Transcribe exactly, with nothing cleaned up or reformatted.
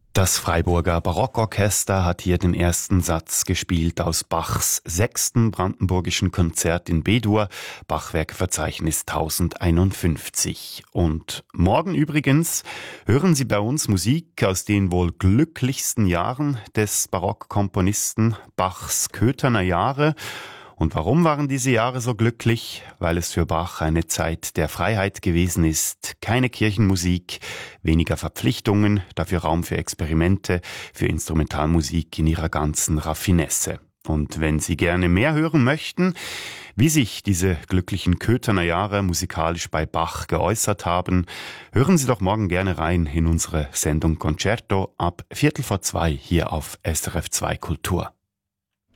Das Freiburger Barockorchester hat hier den ersten Satz gespielt aus Bachs sechsten brandenburgischen Konzert in B-Dur, Bachwerkverzeichnis tausendeinundfünfzig. Und morgen übrigens hören Sie bei uns Musik aus den wohl glücklichsten Jahren des Barockkomponisten, Bachs Kötherner Jahre. Und warum waren diese Jahre so glücklich? Weil es für Bach eine Zeit der Freiheit gewesen ist. Keine Kirchenmusik, weniger Verpflichtungen, dafür Raum für Experimente, für Instrumentalmusik in ihrer ganzen Raffinesse. Und wenn Sie gerne mehr hören möchten, wie sich diese glücklichen Kötherner Jahre musikalisch bei Bach geäußert haben, hören Sie doch morgen gerne rein in unsere Sendung Concerto ab Viertel vor zwei hier auf S R F zwei Kultur.